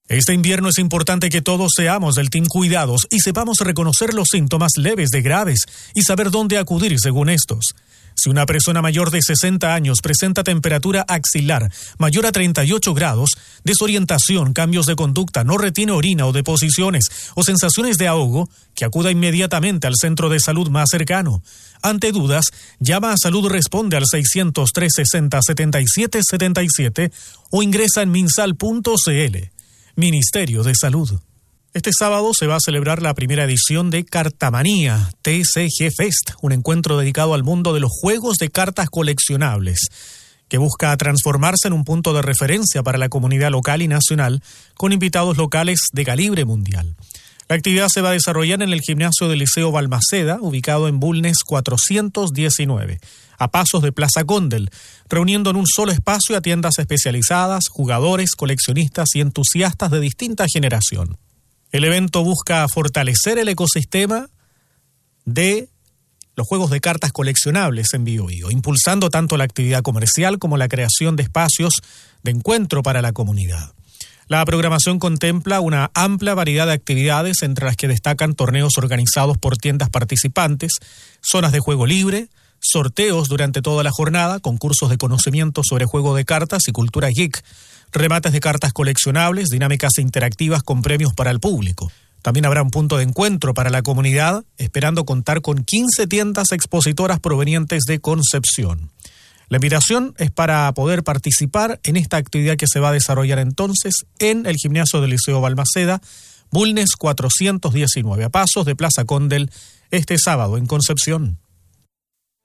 Este invierno es importante que todos seamos del Team Cuidados y sepamos reconocer los síntomas leves de graves y saber dónde acudir según estos. Si una persona mayor de 60 años presenta temperatura axilar mayor a 38 grados, desorientación, cambios de conducta, no retiene orina o deposiciones o sensaciones de ahogo, que acuda inmediatamente al centro de salud más cercano. Ante dudas, llama a Salud Responde al 600-360-7777 o ingresa en minsal.cl. Ministerio de Salud. Este sábado se va a celebrar la primera edición de Cartamanía TCG Fest, un encuentro dedicado al mundo de los juegos de cartas coleccionables, que busca transformarse en un punto de referencia para la comunidad local y nacional, con invitados locales de calibre mundial. La actividad se va a desarrollar en el gimnasio del Liceo Balmaceda, ubicado en Bulnes 419, a pasos de Plaza Condel, reuniendo en un solo espacio a tiendas especializadas, jugadores, coleccionistas y entusiastas de distinta generación. El evento busca fortalecer el ecosistema de los juegos de cartas coleccionables en Biobío, impulsando tanto la actividad comercial como la creación de espacios de encuentro para la comunidad. La programación contempla una amplia variedad de actividades, entre las que destacan torneos organizados por tiendas participantes, zonas de juego libre, sorteos durante toda la jornada, concursos de conocimiento sobre juego de cartas y cultura geek, remates de cartas coleccionables, dinámicas interactivas con premios para el público. También habrá un punto de encuentro para la comunidad, esperando contar con 15 tiendas expositoras provenientes de Concepción. La invitación es para poder participar en esta actividad que se va a desarrollar entonces en el gimnasio del Liceo Balmaceda, Bulnes 419, a pasos de Plaza Condel, este sábado en Concepción.